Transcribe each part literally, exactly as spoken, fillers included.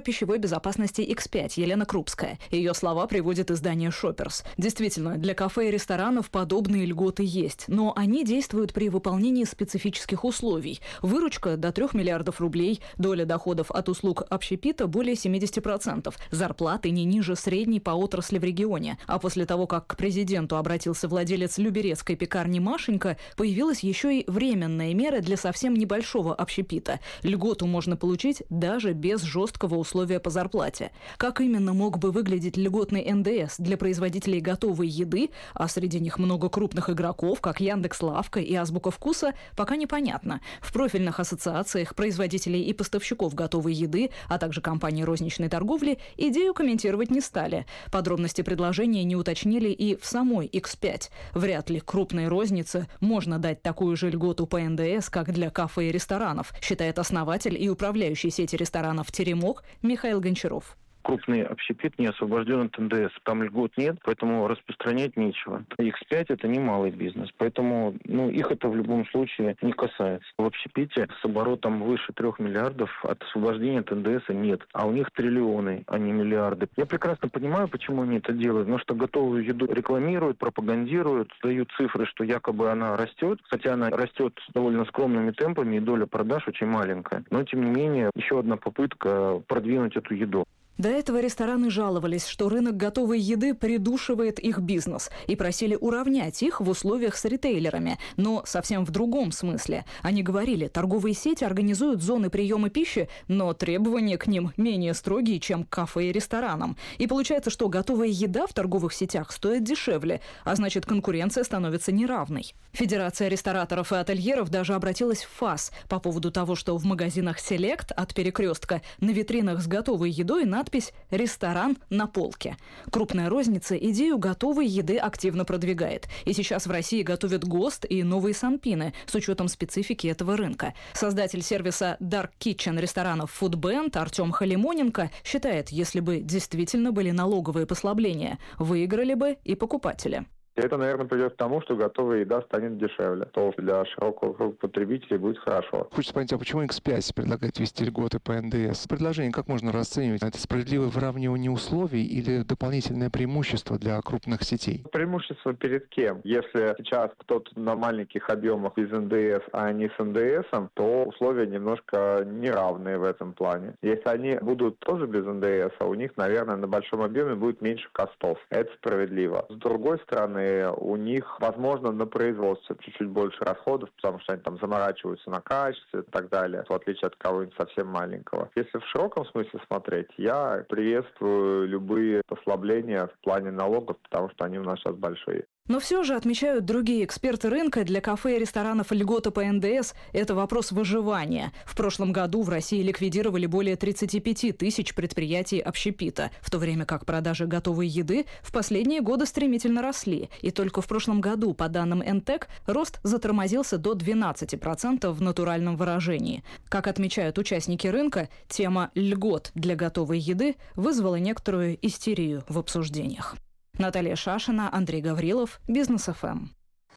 пищевой безопасности икс пять Елена Крупская. Ее слова приводит издание Shoppers. Действительно, для кафе и ресторанов подобные льготы есть, но они действуют при выполнении специфических условий. Выручка до трех миллиардов рублей, доля доходов от услуг общепита более семьдесят процентов, зарплаты не ниже средней по отрасли в регионе. А после того, как к президенту обратился владелец люберецкой пекарни Машенька, появилась еще и временная мера для совсем небольшого общепита. Льготу можно получить даже без жесткого условия по зарплате. Как именно мог бы выглядеть льготный эн дэ эс для производителей готовой еды, а среди них много крупных игроков, как Яндекс.Лавка и Азбука Вкуса, пока непонятно. В профильных ассоциациях производителей и поставщиков готовой еды, а также компаний розничной торговли, идею комментировать не стали. Подробности предложения не уточнили и в самой икс пять. Вряд ли крупной рознице можно дать такую же льготу по эн дэ эс, как для кафе и ресторанов, считает основатель и управляющий сети ресторанов «Теремок» Михаил Гончаров. Крупный общепит не освобожден от эн дэ эс. Там льгот нет, поэтому распространять нечего. икс пять – это не малый бизнес, поэтому ну, их это в любом случае не касается. В общепите с оборотом выше трех миллиардов от освобождения от эн дэ эс нет, а у них триллионы, а не миллиарды. Я прекрасно понимаю, почему они это делают, потому что готовую еду рекламируют, пропагандируют, дают цифры, что якобы она растет, хотя она растет довольно скромными темпами, и доля продаж очень маленькая. Но, тем не менее, еще одна попытка продвинуть эту еду. До этого рестораны жаловались, что рынок готовой еды придушивает их бизнес, и просили уравнять их в условиях с ритейлерами, но совсем в другом смысле. Они говорили, торговые сети организуют зоны приема пищи, но требования к ним менее строгие, чем к кафе и ресторанам. И получается, что готовая еда в торговых сетях стоит дешевле, а значит, конкуренция становится неравной. Федерация рестораторов и ательеров даже обратилась в ФАС по поводу того, что в магазинах «Селект» от «Перекрестка» на витринах с готовой едой надо надпись «Ресторан на полке». Крупная розница идею готовой еды активно продвигает. И сейчас в России готовят ГОСТ и новые санпины с учетом специфики этого рынка. Создатель сервиса Dark Kitchen ресторанов Foodband Артем Халимоненко считает, если бы действительно были налоговые послабления, выиграли бы и покупатели. Это, наверное, придет к тому, что готовая еда станет дешевле. То для широкого круга потребителей будет хорошо. Хочется понять, а почему икс пять предлагает ввести льготы по эн дэ эс? Предложение как можно расценивать? Это справедливое выравнивание условий или дополнительное преимущество для крупных сетей? Преимущество перед кем? Если сейчас кто-то на маленьких объемах без эн дэ эс, а не с эн дэ эс, то условия немножко неравные в этом плане. Если они будут тоже без эн дэ эс, у них, наверное, на большом объеме будет меньше костов. Это справедливо. С другой стороны, у них, возможно, на производстве чуть-чуть больше расходов, потому что они там заморачиваются на качестве и так далее, в отличие от кого-нибудь совсем маленького. Если в широком смысле смотреть, я приветствую любые послабления в плане налогов, потому что они у нас сейчас большие. Но все же, отмечают другие эксперты рынка, для кафе и ресторанов льгота по эн дэ эс – это вопрос выживания. В прошлом году в России ликвидировали более тридцать пять тысяч предприятий общепита, в то время как продажи готовой еды в последние годы стремительно росли. И только в прошлом году, по данным эн тэ к, рост затормозился до двенадцати процентов в натуральном выражении. Как отмечают участники рынка, тема льгот для готовой еды вызвала некоторую истерию в обсуждениях. Наталья Шашина, Андрей Гаврилов, Бизнес эф эм.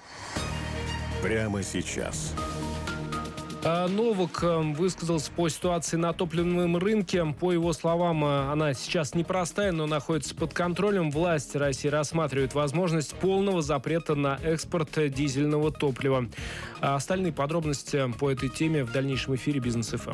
Прямо сейчас. Новак высказался по ситуации на топливном рынке. По его словам, она сейчас непростая, но находится под контролем. Власти России рассматривают возможность полного запрета на экспорт дизельного топлива. А остальные подробности по этой теме в дальнейшем эфире Бизнес эф эм.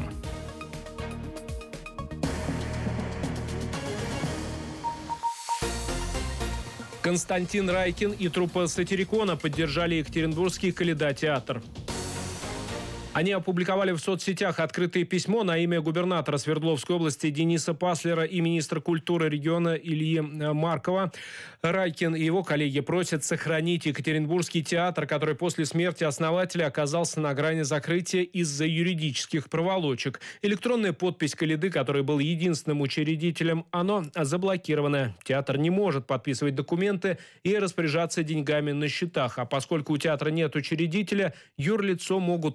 Константин Райкин и труппа Сатирикона поддержали Екатеринбургский Калейдотеатр. Они опубликовали в соцсетях открытое письмо на имя губернатора Свердловской области Дениса Паслера и министра культуры региона Ильи Маркова. Райкин и его коллеги просят сохранить Екатеринбургский театр, который после смерти основателя оказался на грани закрытия из-за юридических проволочек. Электронная подпись Калейды, который был единственным учредителем, оно заблокировано. Театр не может подписывать документы и распоряжаться деньгами на счетах. А поскольку у театра нет учредителя, юрлицо могут ликвидировать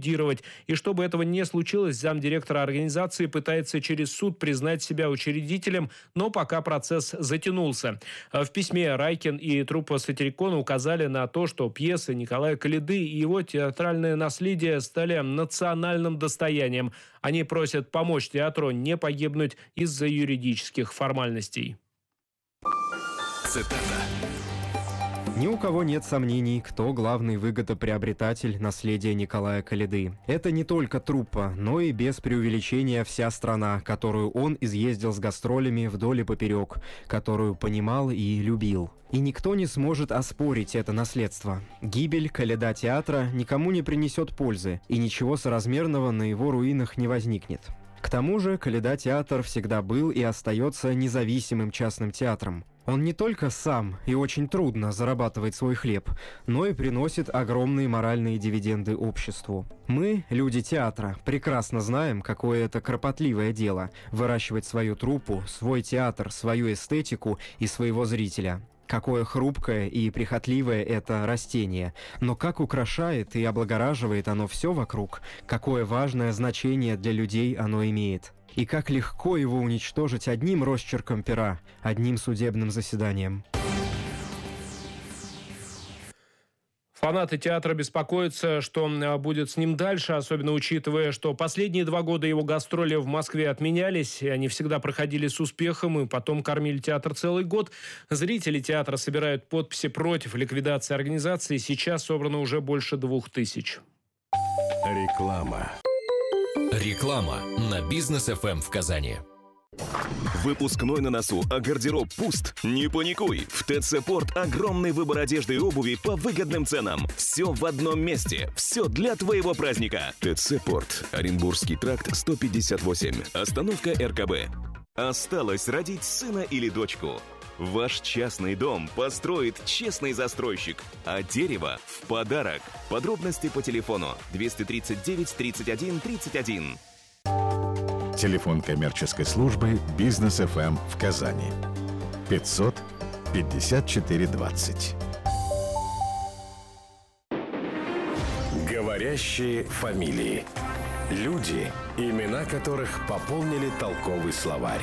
ликвидировать. И чтобы этого не случилось, замдиректора организации пытается через суд признать себя учредителем, но пока процесс затянулся. В письме Райкин и труппа Сатирикона указали на то, что пьесы Николая Коляды и его театральное наследие стали национальным достоянием. Они просят помочь театру не погибнуть из-за юридических формальностей. Цитата. Ни у кого нет сомнений, кто главный выгодоприобретатель наследия Николая Коляды. Это не только труппа, но и без преувеличения вся страна, которую он изъездил с гастролями вдоль и поперек, которую понимал и любил. И никто не сможет оспорить это наследство. Гибель Коляда театра никому не принесет пользы, и ничего соразмерного на его руинах не возникнет. К тому же Коляда театр всегда был и остается независимым частным театром. Он не только сам и очень трудно зарабатывает свой хлеб, но и приносит огромные моральные дивиденды обществу. Мы, люди театра, прекрасно знаем, какое это кропотливое дело – выращивать свою труппу, свой театр, свою эстетику и своего зрителя. Какое хрупкое и прихотливое это растение, но как украшает и облагораживает оно все вокруг, какое важное значение для людей оно имеет. И как легко его уничтожить одним росчерком пера, одним судебным заседанием. Фанаты театра беспокоятся, что будет с ним дальше, особенно учитывая, что последние два года его гастроли в Москве отменялись, и они всегда проходили с успехом, и потом кормили театр целый год. Зрители театра собирают подписи против ликвидации организации. Сейчас собрано уже больше двух тысяч. Реклама. Реклама на Бизнес эф эм в Казани. Выпускной на носу, а гардероб пуст? Не паникуй! В ТЦ Порт огромный выбор одежды и обуви по выгодным ценам. Все в одном месте. Все для твоего праздника. ТЦ Порт. Оренбургский тракт сто пятьдесят восемь. Остановка эр ка бэ. Осталось родить сына или дочку. Ваш частный дом построит честный застройщик, а дерево в подарок. Подробности по телефону двести тридцать девять тридцать один тридцать один. Телефон коммерческой службы Бизнес эф эм в Казани. пятьсот пятьдесят четыре двадцать. Говорящие фамилии. Люди, имена которых пополнили толковый словарь.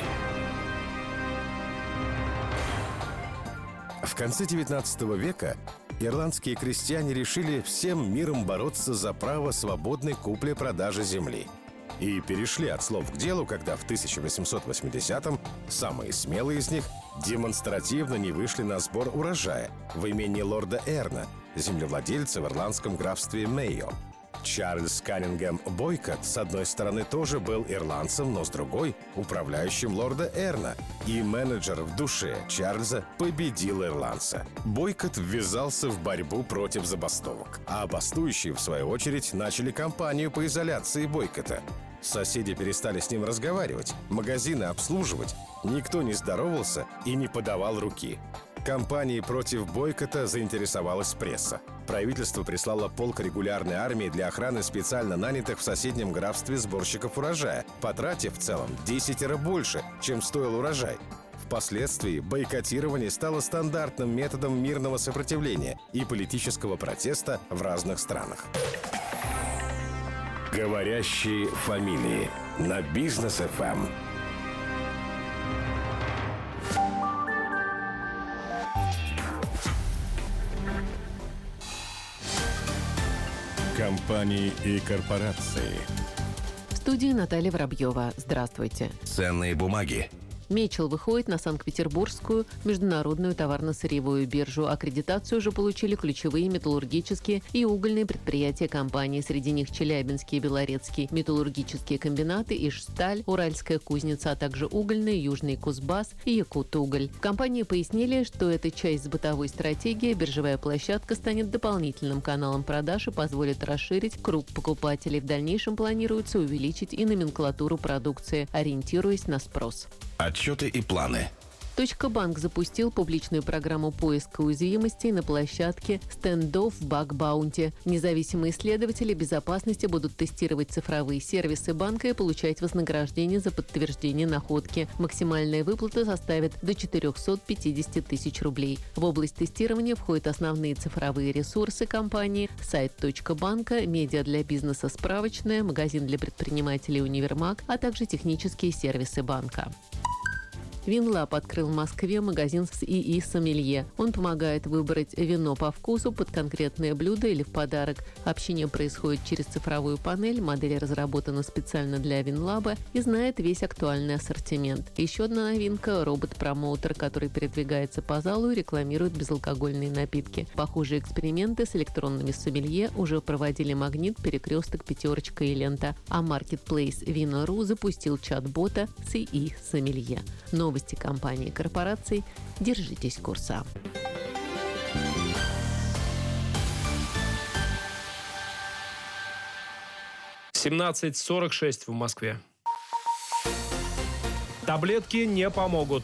В конце девятнадцатого века ирландские крестьяне решили всем миром бороться за право свободной купли-продажи земли. И перешли от слов к делу, когда в тысяча восемьсот восьмидесятом самые смелые из них демонстративно не вышли на сбор урожая в имении лорда Эрна, землевладельца в ирландском графстве Мейо. Чарльз Каннингем Бойкот, с одной стороны, тоже был ирландцем, но с другой – управляющим лорда Эрна. И менеджер в душе Чарльза победил ирландца. Бойкот ввязался в борьбу против забастовок. А бастующие, в свою очередь, начали кампанию по изоляции Бойкота. Соседи перестали с ним разговаривать, магазины обслуживать. Никто не здоровался и не подавал руки. Кампанией против бойкота заинтересовалась пресса. Правительство прислало полк регулярной армии для охраны специально нанятых в соседнем графстве сборщиков урожая, потратив в целом в десятеро больше, чем стоил урожай. Впоследствии бойкотирование стало стандартным методом мирного сопротивления и политического протеста в разных странах. Говорящие фамилии на Бизнес эф эм. Компании и корпорации. В студии Наталья Воробьева. Здравствуйте. Ценные бумаги. Мечел выходит на Санкт-Петербургскую международную товарно-сырьевую биржу. Аккредитацию уже получили ключевые металлургические и угольные предприятия компании. Среди них Челябинские, Белорецкие металлургические комбинаты, Ижсталь, Уральская кузница, а также угольные, Южный Кузбасс и Якутуголь. В компании пояснили, что это часть бытовой стратегии. Биржевая площадка станет дополнительным каналом продаж и позволит расширить круг покупателей. В дальнейшем планируется увеличить и номенклатуру продукции, ориентируясь на спрос. Отчеты и планы. Банк запустил публичную программу поиска уязвимостей на площадке Standoff Bug Bounty. Независимые исследователи безопасности будут тестировать цифровые сервисы банка и получать вознаграждение за подтверждение находки. Максимальная выплата составит до четыреста пятьдесят тысяч рублей. В область тестирования входят основные цифровые ресурсы компании, сайт .банка, медиа для бизнеса справочная, магазин для предпринимателей «Универмаг», а также технические сервисы банка. Винлаб открыл в Москве магазин с ИИ «Сомелье». Он помогает выбрать вино по вкусу под конкретное блюдо или в подарок. Общение происходит через цифровую панель, модель разработана специально для Винлаба и знает весь актуальный ассортимент. Еще одна новинка – робот-промоутер, который передвигается по залу и рекламирует безалкогольные напитки. Похожие эксперименты с электронными сомелье уже проводили «Магнит», «Перекресток», «Пятерочка» и «Лента». А маркетплейс «Вино.ру» запустил чат-бота с ИИ «Сомелье». Новости компании и корпораций. Держитесь курса. семнадцать сорок шесть в Москве. Таблетки не помогут.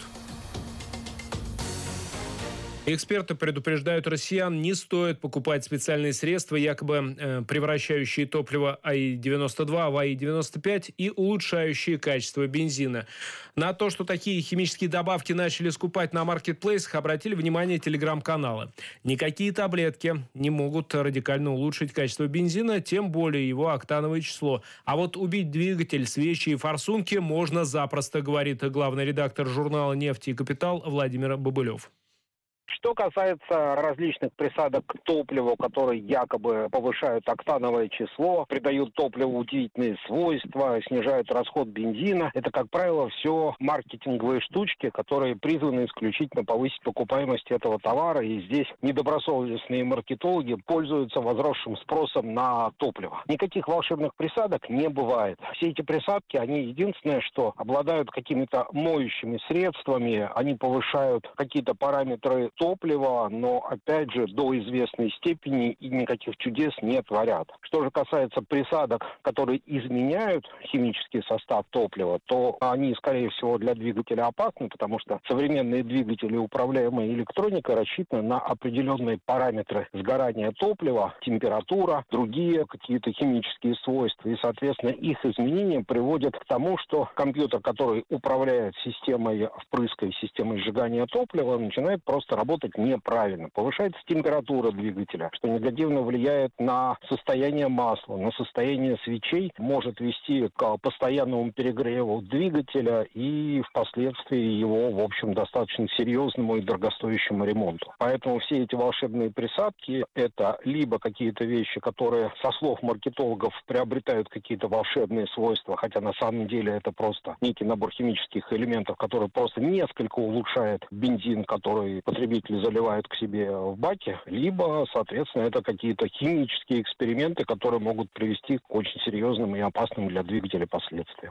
Эксперты предупреждают россиян, не стоит покупать специальные средства, якобы э, превращающие топливо А И девяносто два в А И девяносто пять и улучшающие качество бензина. На то, что такие химические добавки начали скупать на маркетплейсах, обратили внимание телеграм-каналы. Никакие таблетки не могут радикально улучшить качество бензина, тем более его октановое число. А вот убить двигатель, свечи и форсунки можно запросто, говорит главный редактор журнала «Нефть и Капитал» Владимир Бобылев. Что касается различных присадок к топливу, которые якобы повышают октановое число, придают топливу удивительные свойства, снижают расход бензина, это, как правило, все маркетинговые штучки, которые призваны исключительно повысить покупаемость этого товара. И здесь недобросовестные маркетологи пользуются возросшим спросом на топливо. Никаких волшебных присадок не бывает. Все эти присадки, они единственное, что обладают какими-то моющими средствами, они повышают какие-то параметры топлива, но, опять же, до известной степени и никаких чудес не творят. Что же касается присадок, которые изменяют химический состав топлива, то они, скорее всего, для двигателя опасны, потому что современные двигатели, управляемые электроникой, рассчитаны на определенные параметры сгорания топлива, температура, другие какие-то химические свойства. И, соответственно, их изменения приводят к тому, что компьютер, который управляет системой впрыска и системой сжигания топлива, начинает просто работать работать неправильно. Повышается температура двигателя, что негативно влияет на состояние масла, на состояние свечей, может вести к постоянному перегреву двигателя и впоследствии его, в общем, достаточно серьезному и дорогостоящему ремонту. Поэтому все эти волшебные присадки – это либо какие-то вещи, которые, со слов маркетологов, приобретают какие-то волшебные свойства, хотя на самом деле это просто некий набор химических элементов, который просто несколько улучшает бензин, который потребитель заливают к себе в баке, либо, соответственно, это какие-то химические эксперименты, которые могут привести к очень серьезным и опасным для двигателя последствиям.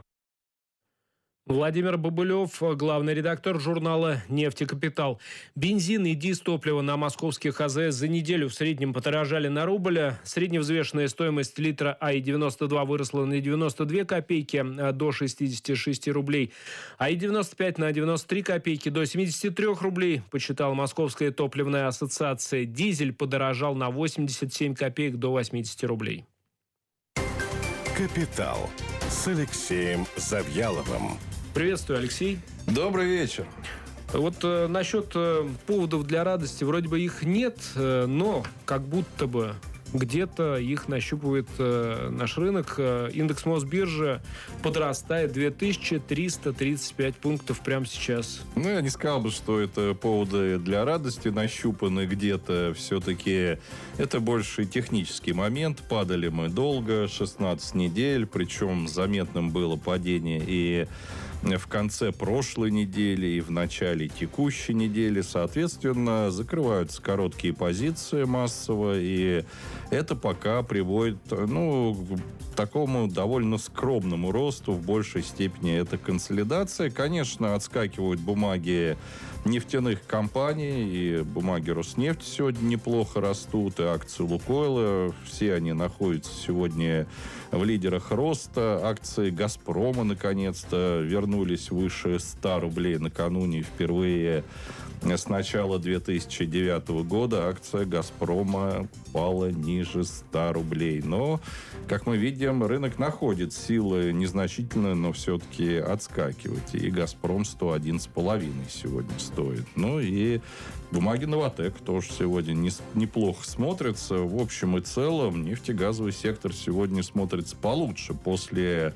Владимир Бобылев, главный редактор журнала «Нефть и Капитал». Бензин и дизтопливо на московских А З С за неделю в среднем подорожали на рубль. Средневзвешенная стоимость литра А И девяносто два выросла на девяносто две копейки до шестьдесят шесть рублей. А И девяносто пять на девяносто три копейки до семьдесят три рублей, подсчитала Московская топливная ассоциация. Дизель подорожал на восемьдесят семь копеек до восемьдесят рублей. «Капитал» с Алексеем Завьяловым. Приветствую, Алексей. Добрый вечер. Вот э, насчет э, поводов для радости, вроде бы их нет, э, но как будто бы где-то их нащупывает э, наш рынок. Э, индекс Мосбиржи подрастает две тысячи триста тридцать пять пунктов прямо сейчас. Ну, я не сказал бы, что это поводы для радости нащупаны где-то. Все-таки это больше технический момент. Падали мы долго, шестнадцать недель, причем заметным было падение и в конце прошлой недели, и в начале текущей недели. Соответственно, закрываются короткие позиции массово, и это пока приводит, ну, к такому довольно скромному росту. В большей степени это консолидация. Конечно, отскакивают бумаги нефтяных компаний, и бумаги Роснефти сегодня неплохо растут, и акции Лукойла, все они находятся сегодня в лидерах роста. Акции Газпрома, наконец-то, вернулись развернулись выше ста рублей накануне впервые с начала две тысячи девятого года. Акция «Газпрома» упала ниже ста рублей. Но, как мы видим, рынок находит силы незначительно, но все-таки отскакивать. И «Газпром» сто один с половиной сегодня стоит. Ну и бумаги «Новатэк» тоже сегодня не, неплохо смотрятся. В общем и целом нефтегазовый сектор сегодня смотрится получше после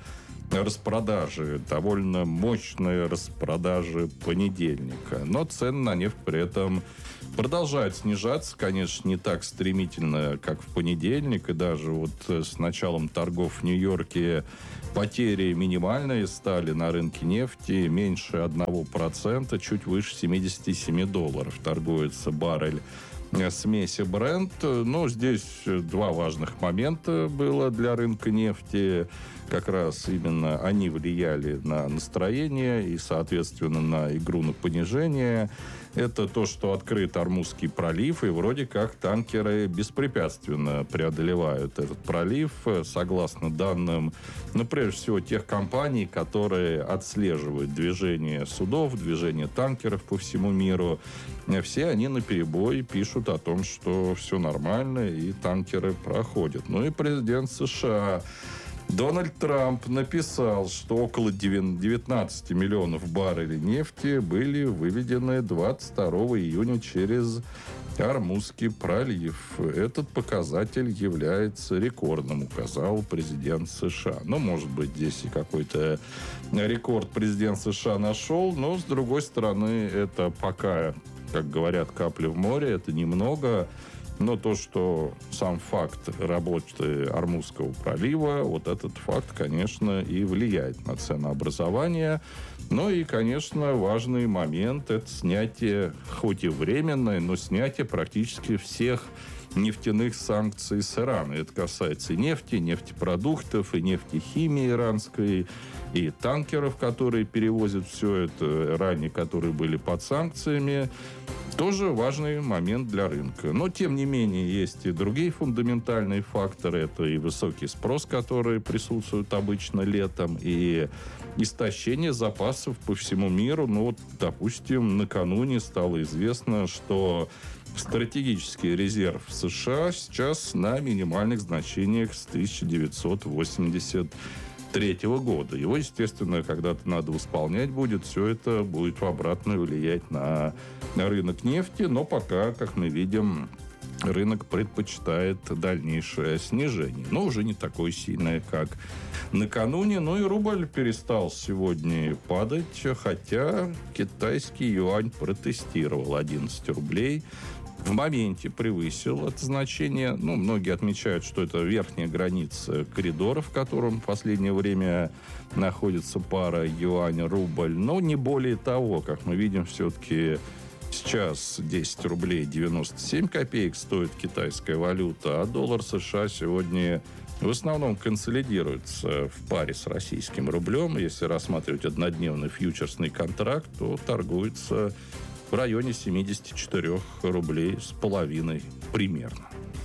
распродажи, довольно мощной распродажи понедельника. Но цены на нефть при этом продолжают снижаться. Конечно, не так стремительно, как в понедельник. И даже вот с началом торгов в Нью-Йорке потери минимальные стали на рынке нефти. Меньше одного процента, чуть выше семидесяти семи долларов торгуется баррель смеси Brent. Но здесь два важных момента было для рынка нефти. Как раз именно они влияли на настроение и, соответственно, на игру на понижение. Это то, что открыт Ормузский пролив, и вроде как танкеры беспрепятственно преодолевают этот пролив, согласно данным, ну, прежде всего, тех компаний, которые отслеживают движение судов, движение танкеров по всему миру. Все они наперебой пишут о том, что все нормально, и танкеры проходят. Ну и президент США Дональд Трамп написал, что около девятнадцати миллионов баррелей нефти были выведены двадцать второго июня через Ормузский пролив. Этот показатель является рекордным, указал президент США. Ну, может быть, здесь и какой-то рекорд президент США нашел, но, с другой стороны, это пока, как говорят, капли в море, это немного. Но то, что сам факт работы Ормузского пролива, вот этот факт, конечно, и влияет на ценообразование. Ну и, конечно, важный момент – это снятие, хоть и временное, но снятие практически всех нефтяных санкций с Ирана. Это касается и нефти, нефтепродуктов, и нефтехимии иранской, и танкеров, которые перевозят все это, ранее которые были под санкциями. Тоже важный момент для рынка. Но, тем не менее, есть и другие фундаментальные факторы. Это и высокий спрос, который присутствует обычно летом, и истощение запасов по всему миру. Ну, вот, допустим, накануне стало известно, что стратегический резерв США сейчас на минимальных значениях с тысяча девятьсот восемьдесят третьего года. Его, естественно, когда-то надо восполнять будет. Все это будет в обратную влиять на, на рынок нефти. Но пока, как мы видим, рынок предпочитает дальнейшее снижение. Но уже не такое сильное, как накануне. Ну и рубль перестал сегодня падать, хотя китайский юань протестировал одиннадцать рублей. В моменте превысил это значение. Ну, многие отмечают, что это верхняя граница коридора, в котором в последнее время находится пара юань-рубль. Но не более того, как мы видим, все-таки сейчас десять рублей девяносто семь копеек стоит китайская валюта, а доллар США сегодня в основном консолидируется в паре с российским рублем. Если рассматривать однодневный фьючерсный контракт, то торгуется в районе семидесяти четырёх рублей с половиной примерно.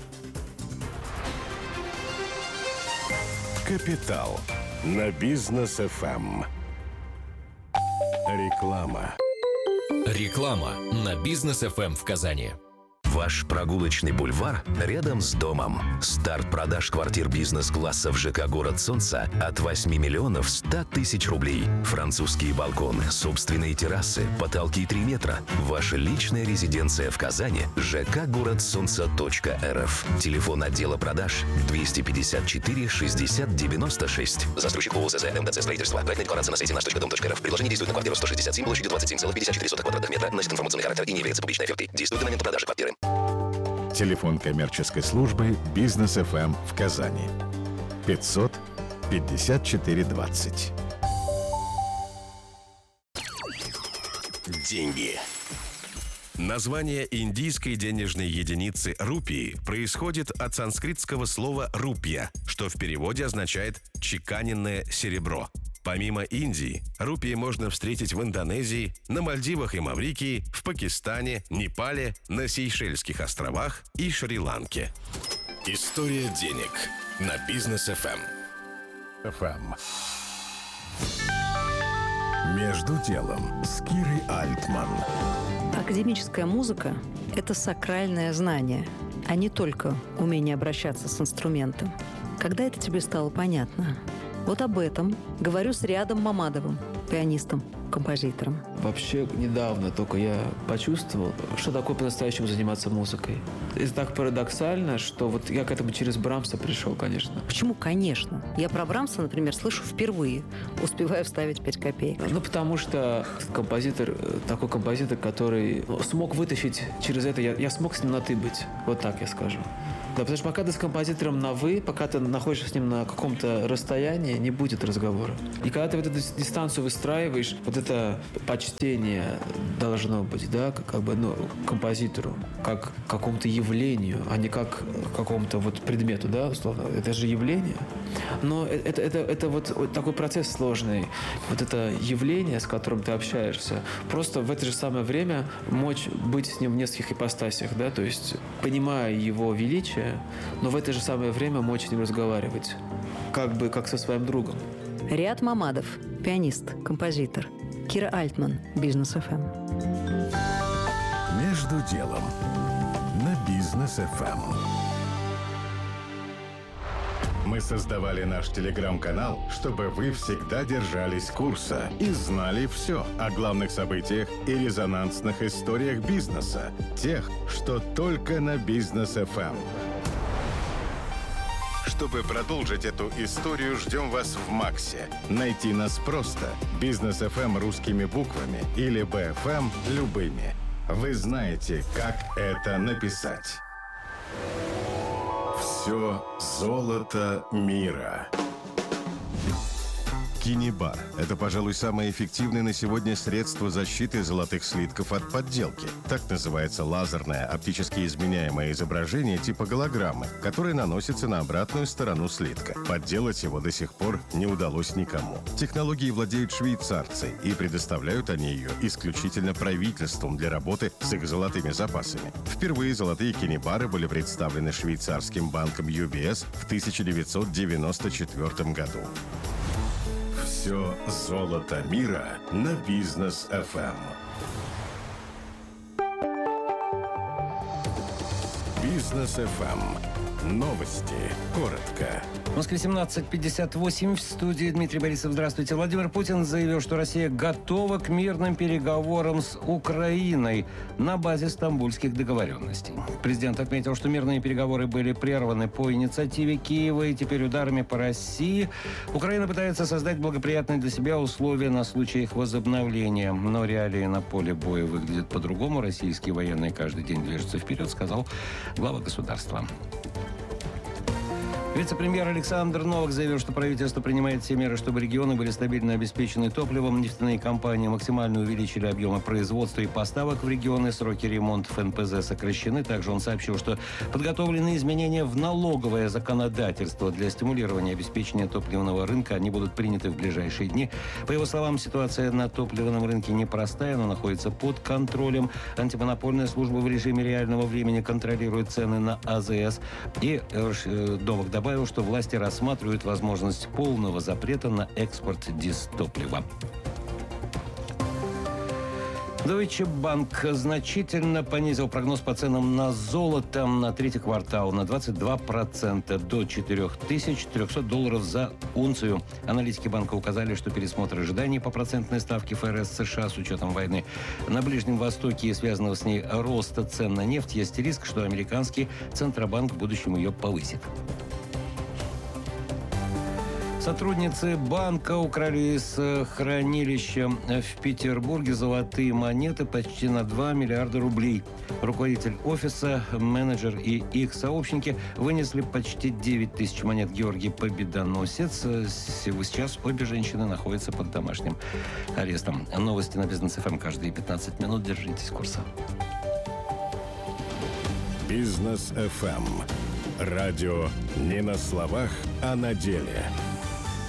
Капитал на Бизнес эф эм. Реклама. Реклама на Бизнес эф эм в Казани. Ваш прогулочный бульвар рядом с домом. Старт продаж квартир бизнес-класса в ЖК «Город Солнца» от восьми миллионов ста тысяч рублей. Французские балконы, собственные террасы, потолки три метра. Ваша личная резиденция в Казани. ЖК «Город Солнца точка эр эф». Телефон отдела продаж двести пятьдесят четыре шестьдесят девяносто шесть. Застройщик ООО ЗЗ МДЦ строительство. Проектная декларация на сайте наш точка дом точка эр эф. Предложение действует на квартиру сто шестьдесят семь, площадью двадцать семь целых пятьдесят четыре сотых квадратных метра. Носит информационный характер и не является публичной офертой. Действует до момента продажи квартиры. Телефон коммерческой службы Бизнес эф эм в Казани. пятьсот пятьдесят четыре двадцать. Деньги. Название индийской денежной единицы рупии происходит от санскритского слова «рупья», что в переводе означает «чеканенное серебро». Помимо Индии, рупии можно встретить в Индонезии, на Мальдивах и Маврикии, в Пакистане, Непале, на Сейшельских островах и Шри-Ланке. История денег на Бизнес эф эм. эф эм. «Между делом» с Кирой Альтман. Академическая музыка – это сакральное знание, а не только умение обращаться с инструментом. Когда это тебе стало понятно? Вот об этом говорю с Риадом Мамадовым, пианистом, композитором. Вообще недавно только я почувствовал, что такое по-настоящему заниматься музыкой. Это так парадоксально, что вот я к этому через Брамса пришел, конечно. Почему «конечно»? Я про Брамса, например, слышу впервые. Успеваю вставить пять копеек. Ну, потому что композитор, такой композитор, который смог вытащить через это, я, я смог с ним на «ты» быть. Вот так я скажу. Да, потому что пока ты с композитором на «вы», пока ты находишься с ним на каком-то расстоянии, не будет разговора. И когда ты вот эту дистанцию выстраиваешь, вот это почтение должно быть, да, как, как бы, ну, композитору, как к какому-то явлению, а не как к какому-то вот предмету, да, условно. Это же явление. Но это, это, это вот, вот такой процесс сложный. Вот это явление, с которым ты общаешься, просто в это же самое время мочь быть с ним в нескольких ипостасях, да, то есть понимая его величие, но в это же самое время мочь с ним разговаривать, как бы как со своим другом. Риад Мамадов, пианист, композитор. Кира Альтман, Бизнес эф эм. «Между делом» на Бизнес эф эм. Мы создавали наш телеграм-канал, чтобы вы всегда держались курса и знали все о главных событиях и резонансных историях бизнеса, тех, что только на Бизнес эф эм. Чтобы продолжить эту историю, ждем вас в Максе. Найти нас просто. Бизнес эф эм русскими буквами или би эф эм любыми. Вы знаете, как это написать. Все золото мира. Кинибар – это, пожалуй, самое эффективное на сегодня средство защиты золотых слитков от подделки. Так называется лазерное оптически изменяемое изображение типа голограммы, которое наносится на обратную сторону слитка. Подделать его до сих пор не удалось никому. Технологией владеют швейцарцы, и предоставляют они ее исключительно правительством для работы с их золотыми запасами. Впервые золотые кинибары были представлены швейцарским банком ю би эс в тысяча девятьсот девяносто четвёртом году. Все золото мира на Бизнес эф эм. Бизнес эф эм. Новости. Коротко. В Москве семнадцать пятьдесят восемь. В студии Дмитрий Борисов. Здравствуйте. Владимир Путин заявил, что Россия готова к мирным переговорам с Украиной на базе стамбульских договоренностей. Президент отметил, что мирные переговоры были прерваны по инициативе Киева и теперь ударами по России. Украина пытается создать благоприятные для себя условия на случай их возобновления. Но реалии на поле боя выглядят по-другому. Российские военные каждый день движутся вперед, сказал глава государства. Вице-премьер Александр Новак заявил, что правительство принимает все меры, чтобы регионы были стабильно обеспечены топливом. Нефтяные компании максимально увеличили объемы производства и поставок в регионы. Сроки ремонтов эн пэ зэ сокращены. Также он сообщил, что подготовлены изменения в налоговое законодательство для стимулирования обеспечения топливного рынка. Они будут приняты в ближайшие дни. По его словам, ситуация на топливном рынке непростая, но находится под контролем. Антимонопольная служба в режиме реального времени контролирует цены на а зэ эс. И э, Новак добавил, добавил, что власти рассматривают возможность полного запрета на экспорт дистоплива. Deutsche Bank значительно понизил прогноз по ценам на золото на третий квартал на двадцать два процента до четыре тысячи триста долларов за унцию. Аналитики банка указали, что пересмотр ожиданий по процентной ставке эф эр эс США с учетом войны на Ближнем Востоке и связанного с ней роста цен на нефть есть риск, что американский Центробанк в будущем ее повысит. Сотрудницы банка украли из хранилища в Петербурге золотые монеты почти на два миллиарда рублей. Руководитель офиса, менеджер и их сообщники вынесли почти девять тысяч монет Георгий Победоносец. Сейчас обе женщины находятся под домашним арестом. Новости на Бизнес эф эм каждые пятнадцать минут. Держитесь курса. Бизнес эф эм. Радио не на словах, а на деле.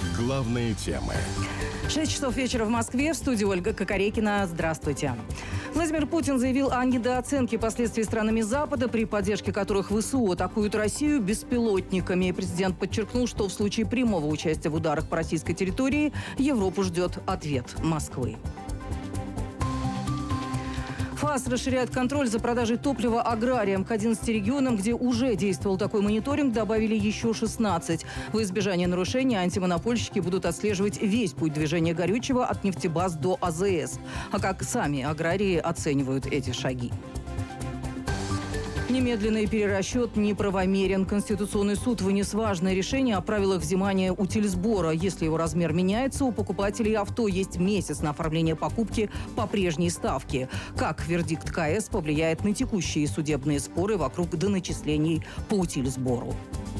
Главные темы. шесть часов вечера в Москве. В студии Ольга Кокорекина. Здравствуйте. Владимир Путин заявил о недооценке последствий странами Запада, при поддержке которых ВСУ атакуют Россию беспилотниками. Президент подчеркнул, что в случае прямого участия в ударах по российской территории Европу ждет ответ Москвы. ФАС расширяет контроль за продажей топлива аграриям. К одиннадцати регионам, где уже действовал такой мониторинг, добавили еще шестнадцать. В избежание нарушений антимонопольщики будут отслеживать весь путь движения горючего от нефтебаз до АЗС. А как сами аграрии оценивают эти шаги? Немедленный перерасчет неправомерен. Конституционный суд вынес важное решение о правилах взимания утильсбора. Если его размер меняется, у покупателей авто есть месяц на оформление покупки по прежней ставке. Как вердикт КС повлияет на текущие судебные споры вокруг доначислений по утильсбору?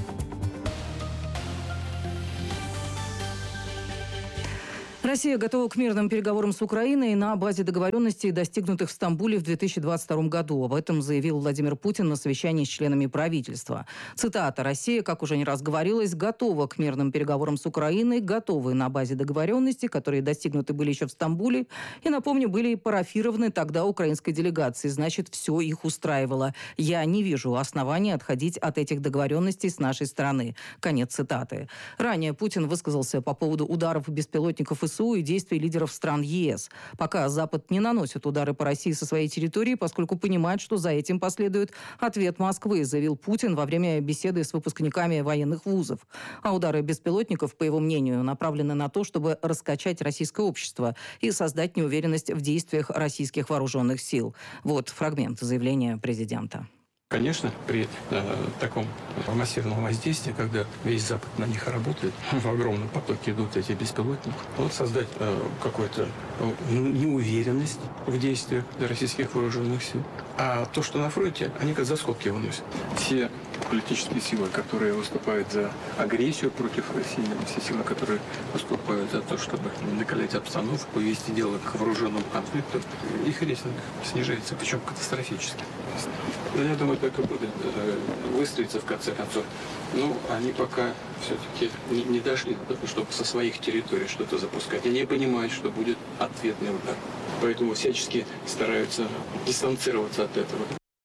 Россия готова к мирным переговорам с Украиной на базе договоренностей, достигнутых в Стамбуле в две тысячи двадцать втором году. Об этом заявил Владимир Путин на совещании с членами правительства. Цитата: «Россия, как уже не раз говорилось, готова к мирным переговорам с Украиной, готовы на базе договоренностей, которые достигнуты были еще в Стамбуле, и, напомню, были парафированы тогда украинской делегацией. Значит, все их устраивало. Я не вижу оснований отходить от этих договоренностей с нашей стороны». Конец цитаты. Ранее Путин высказался по поводу ударов беспилотников ВСУ и действий лидеров стран ЕС. Пока Запад не наносит удары по России со своей территории, поскольку понимает, что за этим последует ответ Москвы, заявил Путин во время беседы с выпускниками военных вузов. А удары беспилотников, по его мнению, направлены на то, чтобы раскачать российское общество и создать неуверенность в действиях российских вооруженных сил. Вот фрагмент заявления президента. Конечно, при э, таком массивном воздействии, когда весь Запад на них работает, в огромном потоке идут эти беспилотники, вот создать э, какую-то э, неуверенность в действиях российских вооруженных сил. А то, что на фронте, они как за скобки выносят. Все политические силы, которые выступают за агрессию против России, все силы, которые выступают за то, чтобы накалять обстановку, вести дело к вооруженному конфликту, их рейтинг снижается, причем катастрофически. Я думаю, так и будет выстроиться в конце концов. Но они пока все-таки не, не дошли до того, чтобы со своих территорий что-то запускать. Они понимают, что будет ответный удар. Поэтому всячески стараются дистанцироваться от этого.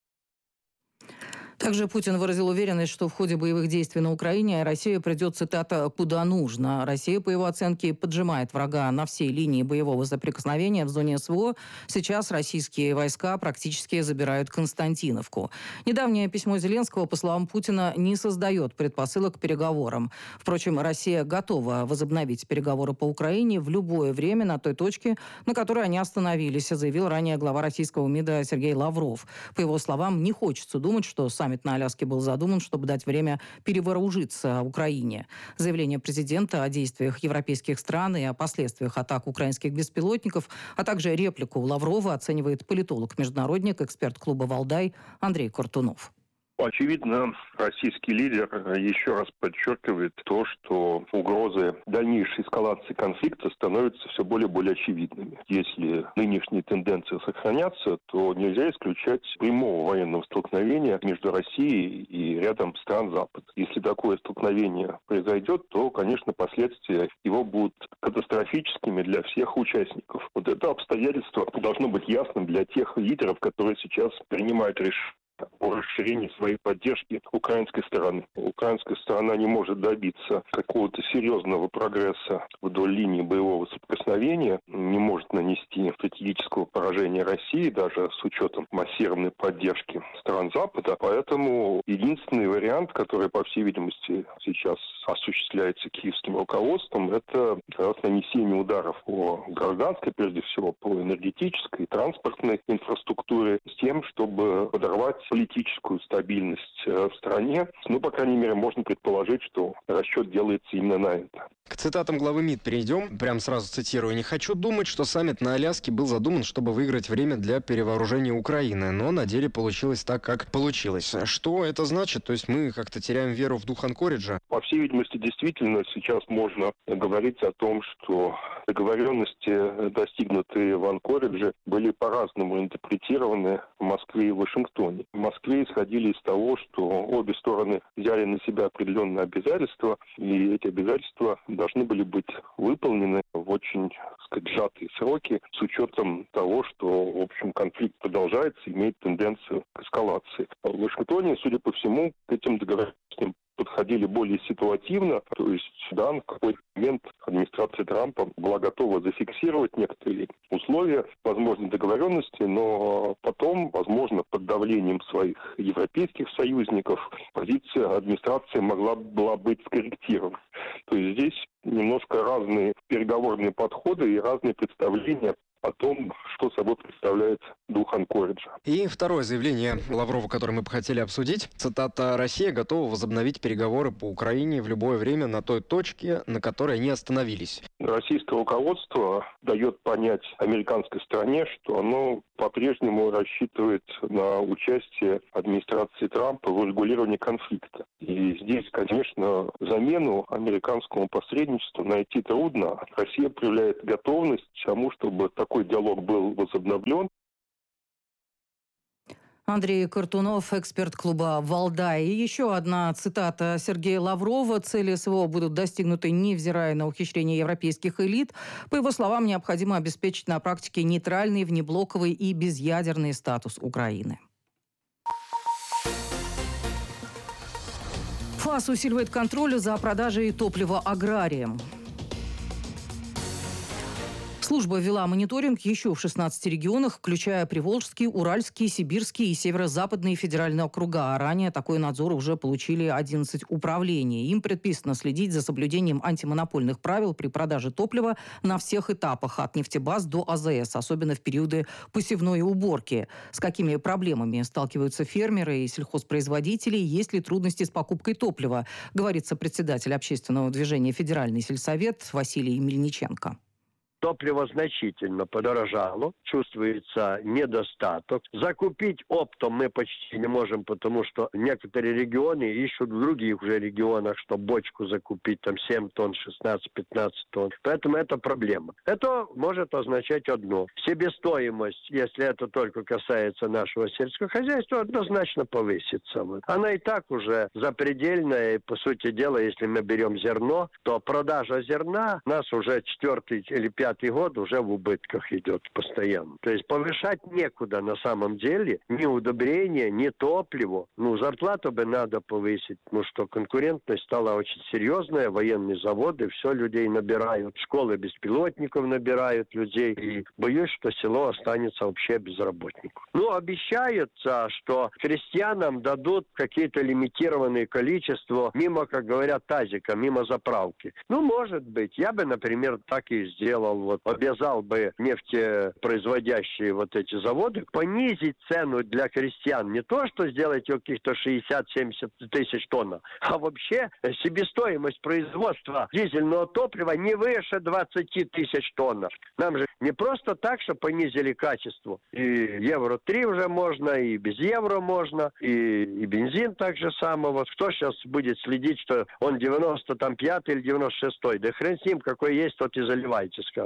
Также Путин выразил уверенность, что в ходе боевых действий на Украине Россия придет, цитата, «куда нужно». Россия, по его оценке, поджимает врага на всей линии боевого соприкосновения в зоне СВО. Сейчас российские войска практически забирают Константиновку. Недавнее письмо Зеленского, по словам Путина, не создает предпосылок к переговорам. Впрочем, Россия готова возобновить переговоры по Украине в любое время на той точке, на которой они остановились, заявил ранее глава российского МИДа Сергей Лавров. По его словам, не хочется думать, что саммит на Аляске был задуман, чтобы дать время перевооружиться Украине. Заявление президента о действиях европейских стран и о последствиях атак украинских беспилотников, а также реплику Лаврова оценивает политолог-международник, эксперт клуба «Валдай» Андрей Кортунов. Очевидно, российский лидер еще раз подчеркивает то, что угрозы дальнейшей эскалации конфликта становятся все более и более очевидными. Если нынешние тенденции сохранятся, то нельзя исключать прямого военного столкновения между Россией и рядом стран Запада. Если такое столкновение произойдет, то, конечно, последствия его будут катастрофическими для всех участников. Вот это обстоятельство должно быть ясным для тех лидеров, которые сейчас принимают решения о расширении своей поддержки украинской стороны. Украинская сторона не может добиться какого-то серьезного прогресса вдоль линии боевого соприкосновения, не может нанести стратегического поражения России, даже с учетом массированной поддержки стран Запада. Поэтому единственный вариант, который, по всей видимости, сейчас осуществляется киевским руководством, это как раз нанесение ударов по гражданской, прежде всего, по энергетической, транспортной инфраструктуре, с тем, чтобы подорвать политическую стабильность в стране. Ну, по крайней мере, можно предположить, что расчет делается именно на это. К цитатам главы МИД перейдем. Прям сразу цитирую. «Не хочу думать, что саммит на Аляске был задуман, чтобы выиграть время для перевооружения Украины, но на деле получилось так, как получилось». Что это значит? То есть мы как-то теряем веру в дух Анкориджа? По всей видимости, действительно, сейчас можно говорить о том, что договоренности, достигнутые в Анкоридже, были по-разному интерпретированы в Москве и Вашингтоне. В Москве исходили из того, что обе стороны взяли на себя определенные обязательства, и эти обязательства должны были быть выполнены в очень, так сказать, сжатые сроки, с учетом того, что в общем, конфликт продолжается, имеет тенденцию к эскалации. В Вашингтоне, судя по всему, к этим договоренностям подходили более ситуативно, то есть, да, в какой-то момент администрация Трампа была готова зафиксировать некоторые условия возможной договоренности, но потом, возможно, под давлением своих европейских союзников, позиция администрации могла была быть скорректирована. То есть здесь немножко разные переговорные подходы и разные представления о том, что собой представляет дух Анкориджа. И второе заявление Лаврова, которое мы бы хотели обсудить. Цитата: «Россия готова возобновить переговоры по Украине в любое время на той точке, на которой они остановились». Российское руководство дает понять американской стороне, что оно по-прежнему рассчитывает на участие администрации Трампа в урегулировании конфликта. И здесь, конечно, замену американскому посредничеству найти трудно. Россия проявляет готовность к тому, чтобы такой диалог был возобновлен. Андрей Картунов, эксперт клуба «Валдай». И еще одна цитата Сергея Лаврова. Цели СВО будут достигнуты, невзирая на ухищрения европейских элит. По его словам, необходимо обеспечить на практике нейтральный, внеблоковый и безъядерный статус Украины. ФАС усиливает контроль за продажей топлива аграриям. Служба ввела мониторинг еще в шестнадцати регионах, включая Приволжский, Уральский, Сибирский и Северо-Западные федеральные округа. А ранее такой надзор уже получили одиннадцать управлений. Им предписано следить за соблюдением антимонопольных правил при продаже топлива на всех этапах, от нефтебаз до АЗС, особенно в периоды посевной уборки. С какими проблемами сталкиваются фермеры и сельхозпроизводители, есть ли трудности с покупкой топлива, говорит сопредседатель общественного движения «Федеральный сельсовет» Василий Мельниченко. Топливо значительно подорожало, чувствуется недостаток. Закупить оптом мы почти не можем, потому что некоторые регионы ищут в других уже регионах, чтобы бочку закупить, там семь тонн, шестнадцать-пятнадцать тонн. Поэтому это проблема. Это может означать одно. Себестоимость, если это только касается нашего сельского хозяйства, однозначно повысится. Она и так уже запредельная. И, по сути дела, если мы берем зерно, то продажа зерна у нас уже четвертый или пятый год уже в убытках идет постоянно. То есть повышать некуда на самом деле. Ни удобрения, ни топливо. Ну, зарплату бы надо повысить. Ну, что конкурентность стала очень серьезная. Военные заводы, все людей набирают. Школы беспилотников набирают людей. И боюсь, что село останется вообще без работников. Ну, обещается, что крестьянам дадут какие-то лимитированные количества мимо, как говорят, тазика, мимо заправки. Ну, может быть. Я бы, например, так и сделал. Вот, обязал бы нефтепроизводящие вот эти заводы понизить цену для крестьян. Не то, что сделать ее каких-то шестьдесят-семьдесят тысяч тонн, а вообще себестоимость производства дизельного топлива не выше двадцати тысяч тонн. Нам же не просто так, что понизили качество. И евро три уже можно, и без евро можно, и, и бензин так же самое. Вот кто сейчас будет следить, что он девяносто пятый или девяносто шестой? Да хрен с ним, какой есть, тот и заливайте, скажу.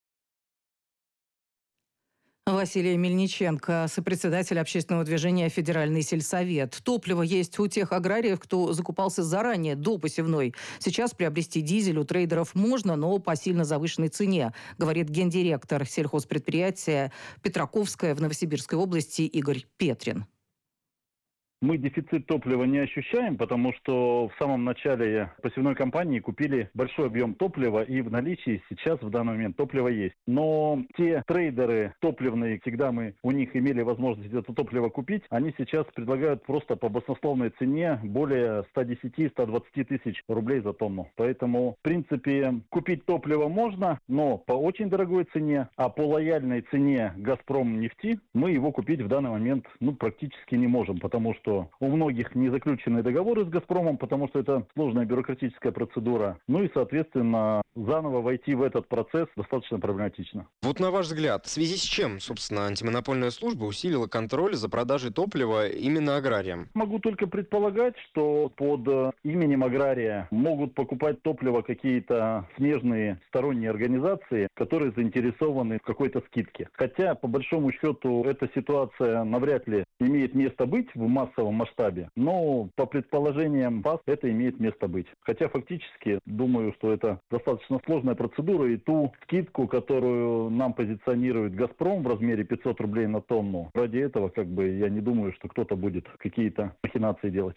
Василий Мельниченко, сопредседатель общественного движения «Федеральный сельсовет». Топливо есть у тех аграриев, кто закупался заранее, до посевной. Сейчас приобрести дизель у трейдеров можно, но по сильно завышенной цене, говорит гендиректор сельхозпредприятия «Петраковская» в Новосибирской области Игорь Петрин. Мы дефицит топлива не ощущаем, потому что в самом начале посевной кампании купили большой объем топлива, и в наличии сейчас в данный момент топливо есть. Но те трейдеры топливные, всегда мы у них имели возможность это топливо купить, они сейчас предлагают просто по баснословной цене более ста десяти - ста двадцати тысяч рублей за тонну. Поэтому, в принципе, купить топливо можно, но по очень дорогой цене, а по лояльной цене «Газпром» нефти мы его купить в данный момент ну, практически не можем, потому что что у многих не заключены договоры с «Газпромом», потому что это сложная бюрократическая процедура. Ну и, соответственно, заново войти в этот процесс достаточно проблематично. Вот на ваш взгляд, в связи с чем, собственно, антимонопольная служба усилила контроль за продажей топлива именно аграриям? Могу только предполагать, что под именем агрария могут покупать топливо какие-то смежные сторонние организации, которые заинтересованы в какой-то скидке. Хотя, по большому счету, эта ситуация навряд ли имеет место быть в массовом массовом масштабе. Но по предположениям ВАС это имеет место быть. Хотя фактически думаю, что это достаточно сложная процедура, и ту скидку, которую нам позиционирует «Газпром» в размере пятьсот рублей на тонну, ради этого как бы я не думаю, что кто-то будет какие-то махинации делать.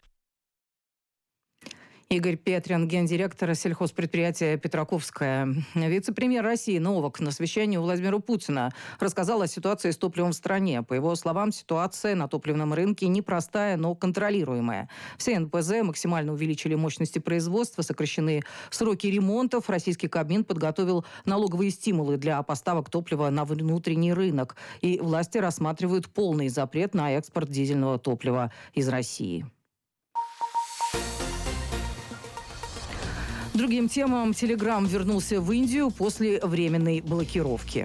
Игорь Петрин, гендиректор сельхозпредприятия «Петраковская». Вице-премьер России Новак на совещании у Владимира Путина рассказал о ситуации с топливом в стране. По его словам, ситуация на топливном рынке непростая, но контролируемая. Все эн пэ зэ максимально увеличили мощности производства, сокращены сроки ремонтов. Российский Кабмин подготовил налоговые стимулы для поставок топлива на внутренний рынок. И власти рассматривают полный запрет на экспорт дизельного топлива из России. Другим темам. Telegram вернулся в Индию после временной блокировки.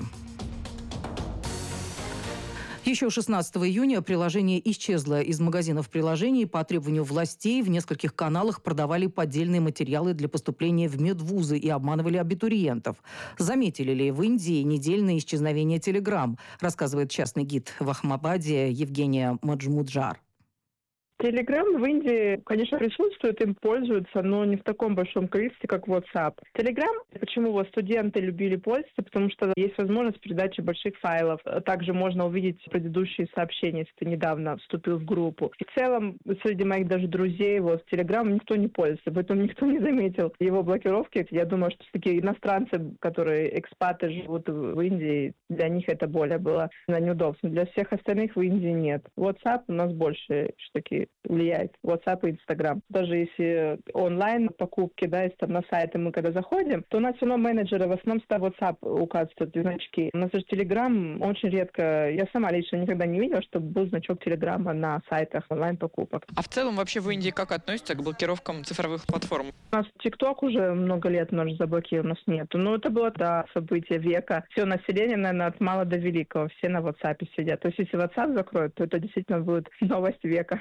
Еще шестнадцатого июня приложение исчезло из магазинов приложений. По требованию властей в нескольких каналах продавали поддельные материалы для поступления в медвузы и обманывали абитуриентов. Заметили ли в Индии недельное исчезновение Telegram, рассказывает частный гид в Ахмадабаде Евгения Маджмуджар. Telegram в Индии, конечно, присутствует, им пользуются, но не в таком большом количестве, как WhatsApp. Telegram, почему вот студенты любили пользоваться, потому что есть возможность передачи больших файлов. Также можно увидеть предыдущие сообщения, если ты недавно вступил в группу. И в целом, среди моих даже друзей, вот Telegram никто не пользуется, поэтому никто не заметил его блокировки. Я думаю, что такие иностранцы, которые экспаты живут в Индии, для них это более было на неудобство. Для всех остальных в Индии нет. WhatsApp у нас больше все-таки влияет. WhatsApp и Instagram. Даже если онлайн покупки, да, если там на сайты мы когда заходим, то у нас все равно менеджеры в основном всегда WhatsApp указывают значки. У нас же Telegram очень редко, я сама лично никогда не видела, чтобы был значок Telegram на сайтах онлайн-покупок. А в целом вообще в Индии как относятся к блокировкам цифровых платформ? У нас TikTok уже много лет у нас заблокирован, у нас нету. Но это было, да, событие века. Все население, наверное, от мала до великого, все на WhatsApp сидят. То есть если WhatsApp закроют, то это действительно будет новость века.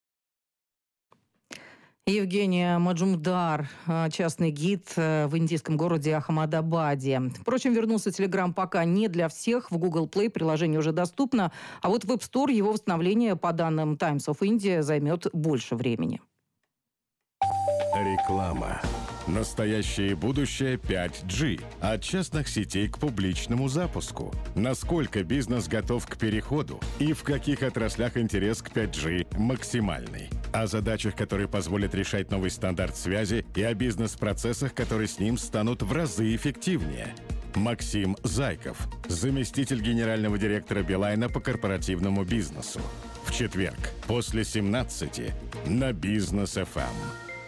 Евгения Маджумдар, частный гид в индийском городе Ахмадабаде. Впрочем, вернулся Telegram пока не для всех. В Google Play приложение уже доступно, а вот в App Store его восстановление, по данным Times of India, займет больше времени. Реклама. Настоящее и будущее пять джи. От частных сетей к публичному запуску. Насколько бизнес готов к переходу и в каких отраслях интерес к пять джи максимальный. О задачах, которые позволят решать новый стандарт связи, и о бизнес-процессах, которые с ним станут в разы эффективнее. Максим Зайков, заместитель генерального директора Билайна по корпоративному бизнесу. В четверг после семнадцати на Бизнес эф эм.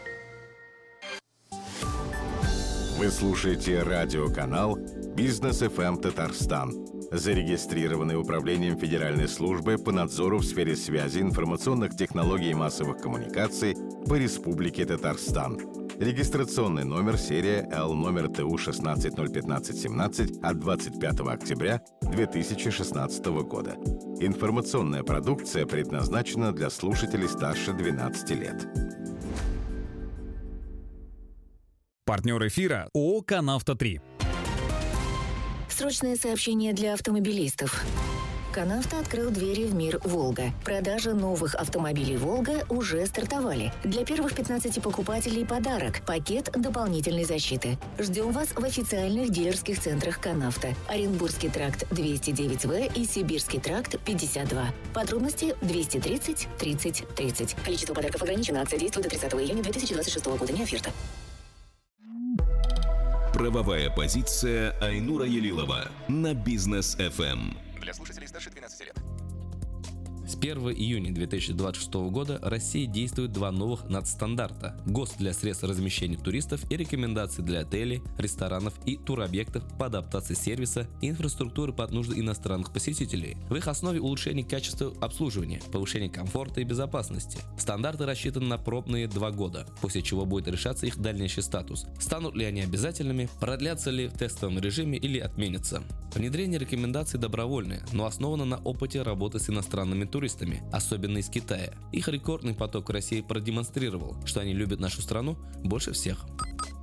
Вы слушаете радиоканал «Бизнес эф эм Татарстан», зарегистрированный Управлением Федеральной службы по надзору в сфере связи, информационных технологий и массовых коммуникаций по Республике Татарстан. Регистрационный номер серия Л номер Т У шестнадцать ноль пятнадцать семнадцать от двадцать пятого октября две тысячи шестнадцатого года. Информационная продукция предназначена для слушателей старше двенадцати лет. Партнер эфира ООО «Канавто три». Срочное сообщение для автомобилистов. Канавто открыл двери в мир «Волга». Продажи новых автомобилей «Волга» уже стартовали. Для первых пятнадцати покупателей подарок – пакет дополнительной защиты. Ждем вас в официальных дилерских центрах «Канавто». Оренбургский тракт двести девять В и Сибирский тракт пятьдесят два. Подробности двести тридцать тридцать тридцать. Количество подарков ограничено. Акция действует до тридцатого июня две тысячи двадцать шестого года. Не оферта. Правовая позиция Айнура Елилова на Бизнес эф эм. Для слушателей старше двенадцати лет. С первого июня две тысячи двадцать шестого года в России действуют два новых надстандарта – ГОСТ для средств размещения туристов и рекомендации для отелей, ресторанов и туробъектов по адаптации сервиса и инфраструктуры под нужды иностранных посетителей. В их основе улучшение качества обслуживания, повышение комфорта и безопасности. Стандарты рассчитаны на пробные два года, после чего будет решаться их дальнейший статус. Станут ли они обязательными, продлятся ли в тестовом режиме или отменятся. Внедрение рекомендаций добровольное, но основано на опыте работы с иностранными туристами, особенно из Китая. Их рекордный поток в России продемонстрировал, что они любят нашу страну больше всех.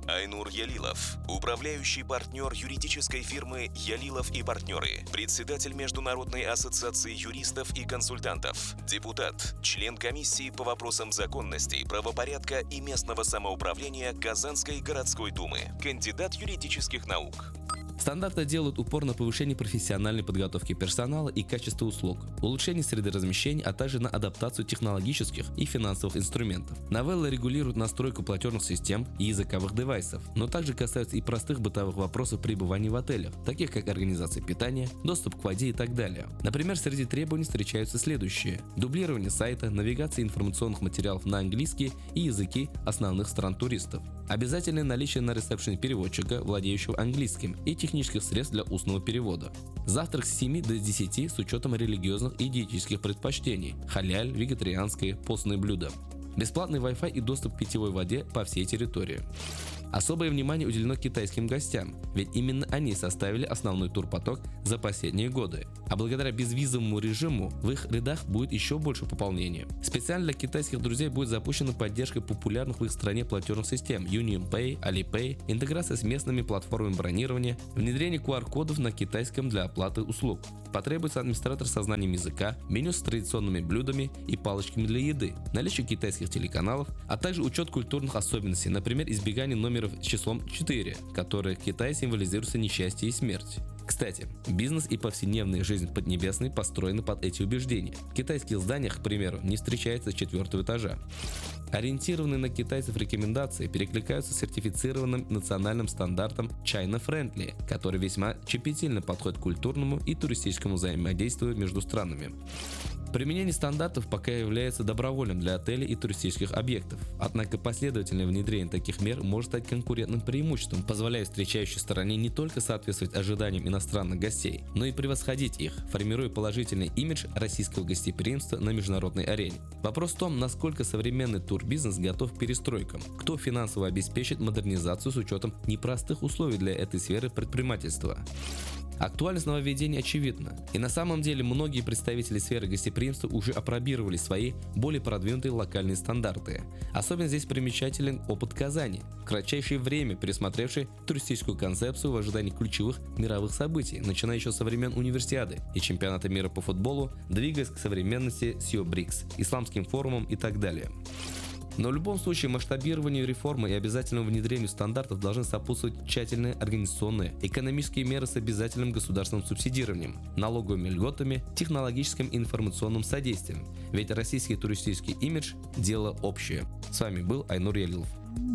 Айнур Ялилов, управляющий партнер юридической фирмы «Ялилов и партнеры», председатель Международной ассоциации юристов и консультантов, депутат, член комиссии по вопросам законности, правопорядка и местного самоуправления Казанской городской думы, кандидат юридических наук. Стандарты делают упор на повышение профессиональной подготовки персонала и качества услуг, улучшение среды размещения, а также на адаптацию технологических и финансовых инструментов. Новелла регулирует настройку платежных систем и языковых девайсов, но также касаются и простых бытовых вопросов пребывания в отелях, таких как организация питания, доступ к воде и так далее. Например, среди требований встречаются следующие: дублирование сайта, навигация информационных материалов на английский и языки основных стран туристов, обязательное наличие на ресепшене переводчика, владеющего английским, и технических средств для устного перевода. Завтрак с семи до десяти с учетом религиозных и диетических предпочтений, халяль, вегетарианские, постные блюда. Бесплатный Wi-Fi и доступ к питьевой воде по всей территории. Особое внимание уделено китайским гостям, ведь именно они составили основной турпоток за последние годы. А благодаря безвизовому режиму в их рядах будет еще больше пополнения. Специально для китайских друзей будет запущена поддержка популярных в их стране платежных систем UnionPay, Alipay, интеграция с местными платформами бронирования, внедрение ку ар кодов на китайском для оплаты услуг. Потребуется администратор со знанием языка, меню с традиционными блюдами и палочками для еды, наличие китайских телеканалов, а также учет культурных особенностей, например, избегание номеров с числом четыре, которые в Китае символизируются несчастье и смерть. Кстати, бизнес и повседневная жизнь Поднебесной построены под эти убеждения. В китайских зданиях, к примеру, не встречается четвертого этажа. Ориентированные на китайцев рекомендации перекликаются с сертифицированным национальным стандартом China Friendly, который весьма щепетильно подходит к культурному и туристическому взаимодействию между странами. Применение стандартов пока является добровольным для отелей и туристических объектов, однако последовательное внедрение таких мер может стать конкурентным преимуществом, позволяя встречающей стороне не только соответствовать ожиданиям иностранных гостей, но и превосходить их, формируя положительный имидж российского гостеприимства на международной арене. Вопрос в том, насколько современный турбизнес готов к перестройкам, кто финансово обеспечит модернизацию с учетом непростых условий для этой сферы предпринимательства. Актуальность нововведений очевидна, и на самом деле многие представители сферы гостеприимства уже апробировали свои более продвинутые локальные стандарты. Особенно здесь примечателен опыт Казани, в кратчайшее время пересмотревший туристическую концепцию в ожидании ключевых мировых событий, начиная еще со времен Универсиады и чемпионата мира по футболу, двигаясь к современности с БРИКС, исламским форумом и так далее. Но в любом случае масштабированию реформы и обязательному внедрению стандартов должны сопутствовать тщательные организационные, экономические меры с обязательным государственным субсидированием, налоговыми льготами, технологическим и информационным содействием. Ведь российский туристический имидж – дело общее. С вами был Айнур Ялилов.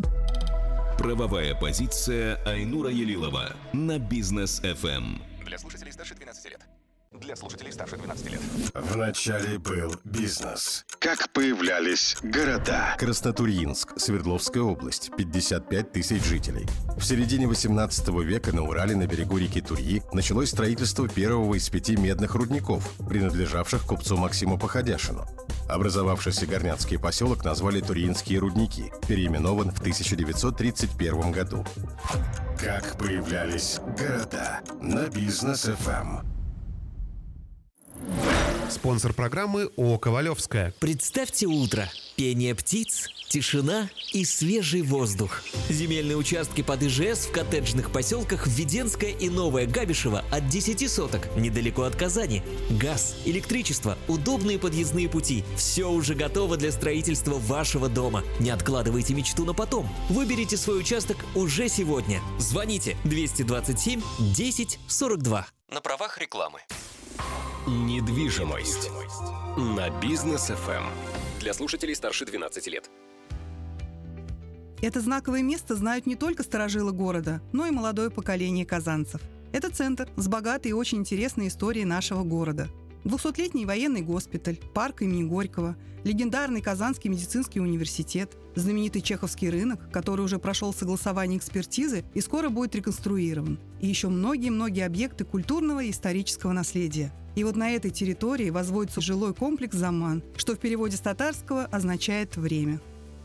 Правовая позиция Айнура Ялилова на Бизнес эф эм. Для слушателей старше двенадцати лет. Для слушателей старше двенадцати лет. Вначале был бизнес. Как появлялись города. Краснотурьинск, Свердловская область, пятьдесят пять тысяч жителей. В середине восемнадцатого века на Урале на берегу реки Турьи началось строительство первого из пяти медных рудников, принадлежавших купцу Максиму Походяшину. Образовавшийся горняцкий поселок назвали Турьинские рудники, переименован в тысяча девятьсот тридцать первом году. Как появлялись города на Бизнес эф эм. Спонсор программы ООО «Ковалевская». Представьте утро. Пение птиц, тишина и свежий воздух. Земельные участки под ИЖС в коттеджных поселках Введенская и Новая Габишева от десяти соток, недалеко от Казани. Газ, электричество, удобные подъездные пути. Все уже готово для строительства вашего дома. Не откладывайте мечту на потом. Выберите свой участок уже сегодня. Звоните двести двадцать семь десять сорок два. На правах рекламы. Недвижимость на Бизнес эф эм. Для слушателей старше двенадцати лет. Это знаковое место знают не только старожилы города, но и молодое поколение казанцев. Это центр с богатой и очень интересной историей нашего города. двухсотлетний военный госпиталь, парк имени Горького, легендарный Казанский медицинский университет, знаменитый Чеховский рынок, который уже прошел согласование экспертизы и скоро будет реконструирован, и еще многие-многие объекты культурного и исторического наследия. И вот на этой территории возводится жилой комплекс «Заман», что в переводе с татарского означает «время».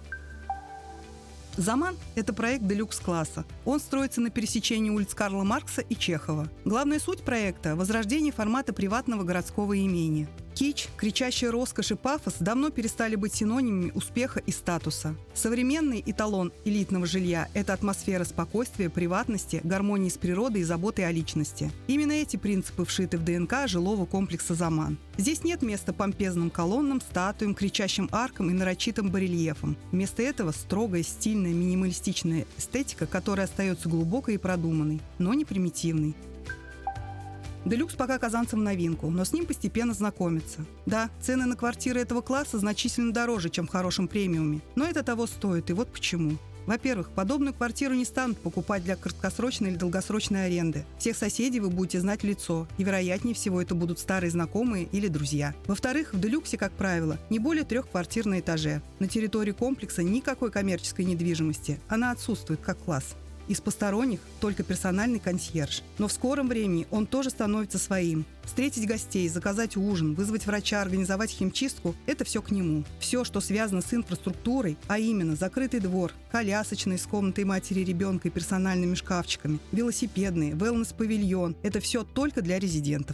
«Заман» — это проект делюкс-класса. Он строится на пересечении улиц Карла Маркса и Чехова. Главная суть проекта – возрождение формата приватного городского имения. Кич, кричащая роскошь и пафос давно перестали быть синонимами успеха и статуса. Современный эталон элитного жилья – это атмосфера спокойствия, приватности, гармонии с природой и заботы о личности. Именно эти принципы вшиты в ДНК жилого комплекса «Заман». Здесь нет места помпезным колоннам, статуям, кричащим аркам и нарочитым барельефам. Вместо этого строгая, стильная, минималистичная эстетика, которая остается глубокой и продуманной, но не примитивной. Делюкс пока казанцам в новинку, но с ним постепенно знакомятся. Да, цены на квартиры этого класса значительно дороже, чем в хорошем премиуме, но это того стоит, и вот почему. Во-первых, подобную квартиру не станут покупать для краткосрочной или долгосрочной аренды. Всех соседей вы будете знать в лицо, и вероятнее всего это будут старые знакомые или друзья. Во-вторых, в делюксе, как правило, не более трех квартир на этаже. На территории комплекса никакой коммерческой недвижимости, она отсутствует как класс. Из посторонних только персональный консьерж. Но в скором времени он тоже становится своим. Встретить гостей, заказать ужин, вызвать врача, организовать химчистку – это все к нему. Все, что связано с инфраструктурой, а именно закрытый двор, колясочный с комнатой матери и ребенка и персональными шкафчиками, велосипедные, wellness-павильон – это все только для резидентов.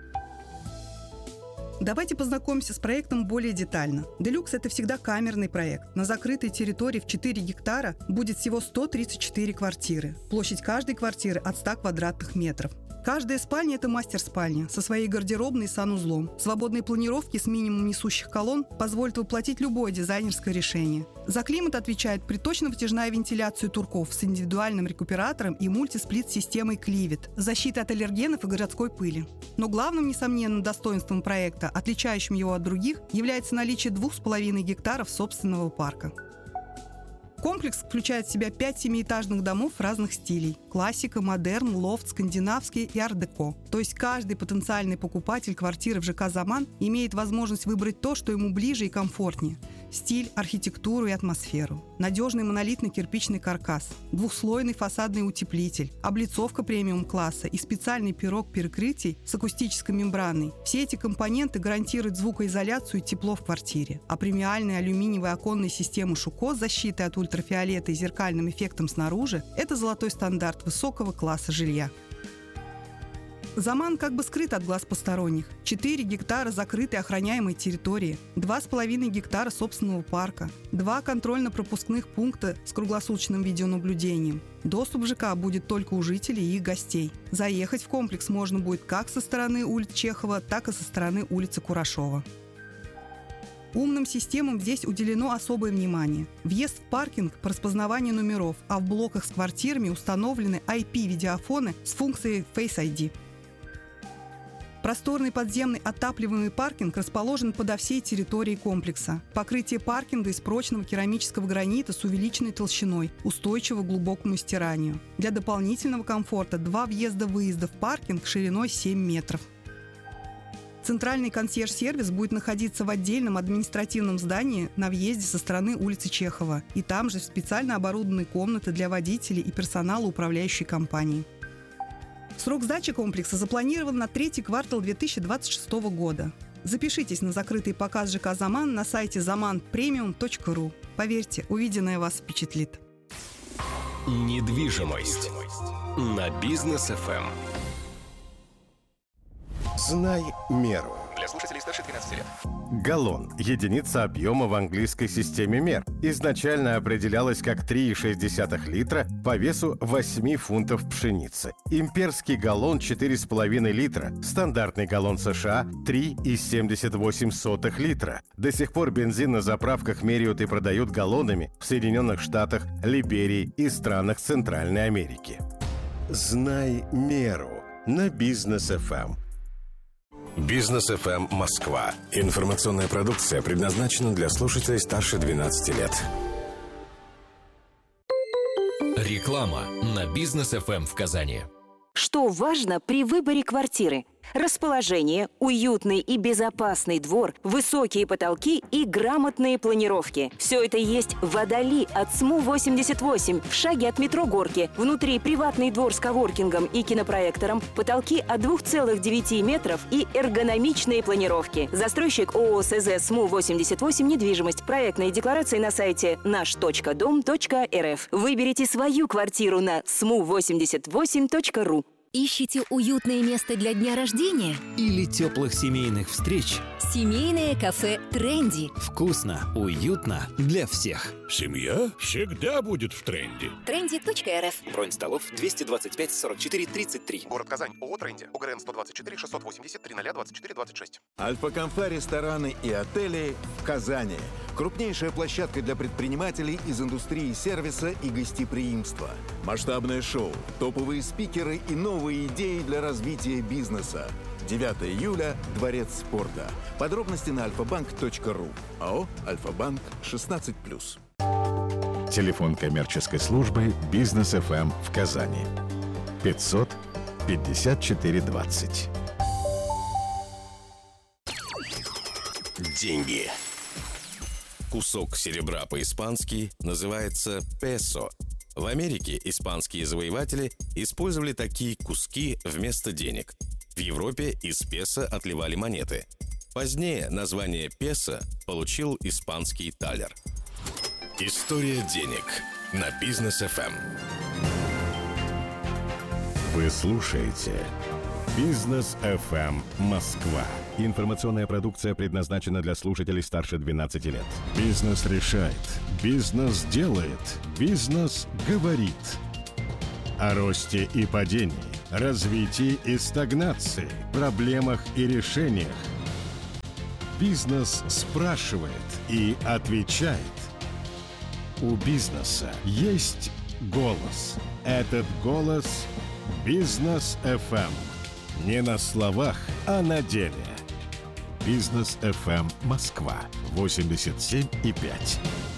Давайте познакомимся с проектом более детально. Делюкс – это всегда камерный проект. На закрытой территории в четыре гектара будет всего сто тридцать четыре квартиры. Площадь каждой квартиры от ста квадратных метров. Каждая спальня – это мастер-спальня со своей гардеробной и санузлом. Свободные планировки с минимумом несущих колонн позволят воплотить любое дизайнерское решение. За климат отвечает приточно-вытяжная вентиляция турков с индивидуальным рекуператором и мультисплит-системой Кливет, защита от аллергенов и городской пыли. Но главным, несомненным достоинством проекта, отличающим его от других, является наличие двух с половиной гектаров собственного парка. Комплекс включает в себя пять семиэтажных домов разных стилей – классика, модерн, лофт, скандинавский и арт-деко. То есть каждый потенциальный покупатель квартиры в ЖК «Заман» имеет возможность выбрать то, что ему ближе и комфортнее – стиль, архитектуру и атмосферу. Надежный монолитный кирпичный каркас, двухслойный фасадный утеплитель, облицовка премиум-класса и специальный пирог перекрытий с акустической мембраной. Все эти компоненты гарантируют звукоизоляцию и тепло в квартире, а премиальные алюминиевые оконные системы Шуко с защитой от ультрафиолета и зеркальным эффектом снаружи – это золотой стандарт высокого класса жилья. Заман как бы скрыт от глаз посторонних. четыре гектара закрытой охраняемой территории, два с половиной гектара собственного парка, два контрольно-пропускных пункта с круглосуточным видеонаблюдением. Доступ в ЖК будет только у жителей и их гостей. Заехать в комплекс можно будет как со стороны улицы Чехова, так и со стороны улицы Курашова. Умным системам здесь уделено особое внимание. Въезд в паркинг по распознаванию номеров, а в блоках с квартирами установлены ай пи-видеофоны с функцией Face ай ди. Просторный подземный отапливаемый паркинг расположен подо всей территорией комплекса. Покрытие паркинга из прочного керамического гранита с увеличенной толщиной, устойчиво к глубокому стиранию. Для дополнительного комфорта два въезда-выезда в паркинг шириной семь метров. Центральный консьерж-сервис будет находиться в отдельном административном здании на въезде со стороны улицы Чехова. И там же специально оборудованные комнаты для водителей и персонала управляющей компании. Срок сдачи комплекса запланирован на третий квартал две тысячи двадцать шестого года. Запишитесь на закрытый показ ЖК «Заман» на сайте заман премиум точка ру. Поверьте, увиденное вас впечатлит. Недвижимость на Бизнес эф эм. Знай меру. Для слушателей старше двенадцати лет. Галлон – единица объема в английской системе мер. Изначально определялась как три и шесть десятых литра по весу восемь фунтов пшеницы. Имперский галлон – четыре с половиной литра. Стандартный галлон США – три и семьдесят восемь сотых литра. До сих пор бензин на заправках меряют и продают галлонами в Соединенных Штатах, Либерии и странах Центральной Америки. Знай меру на Бизнес эф эм. Бизнес эф эм Москва. Информационная продукция предназначена для слушателей старше двенадцати лет. Реклама на Бизнес эф эм в Казани. Что важно при выборе квартиры? Расположение, уютный и безопасный двор, высокие потолки и грамотные планировки. Все это есть в Водоли от СМУ восемьдесят восемь, в шаге от метро Горки. Внутри приватный двор с коворкингом и кинопроектором, потолки от двух целых девяти метров и эргономичные планировки. Застройщик ООО СЗ СМУ восемьдесят восемь «Недвижимость». Проектные декларации на сайте наш точка дом точка эр эф. Выберите свою квартиру на сму восемьдесят восемь точка ру. Ищете уютное место для дня рождения? Или теплых семейных встреч? Семейное кафе «Тренди». Вкусно, уютно для всех. Семья всегда будет в тренде. тренди точка эр эф. Бронь столов двести двадцать пять сорок четыре тридцать три. Город Казань. ООО «Тренди». ОГРН сто двадцать четыре шестьсот восемьдесят три ноль двадцать четыре двадцать шесть. Альфа-Комфа рестораны и отели в Казани. Крупнейшая площадка для предпринимателей из индустрии сервиса и гостеприимства. Масштабное шоу, топовые спикеры и новые идеи для развития бизнеса. девятого июля. Дворец спорта. Подробности на альфа-банк точка ру. АО «Альфа-Банк» шестнадцать плюс. Телефон коммерческой службы «Бизнес эф эм» в Казани. пятьсот пятьдесят четыре двадцать. Деньги. Кусок серебра по-испански называется песо. В Америке испанские завоеватели использовали такие куски вместо денег. В Европе из песо отливали монеты. Позднее название песо получил испанский талер. История денег на Бизнес эф эм. Вы слушаете Бизнес эф эм Москва. Информационная продукция предназначена для слушателей старше двенадцати лет. Бизнес решает. Бизнес делает. Бизнес говорит. О росте и падении, развитии и стагнации, проблемах и решениях. Бизнес спрашивает и отвечает. У бизнеса есть голос. Этот голос Бизнес эф эм. Не на словах, а на деле. Бизнес эф эм Москва восемьдесят семь и пять.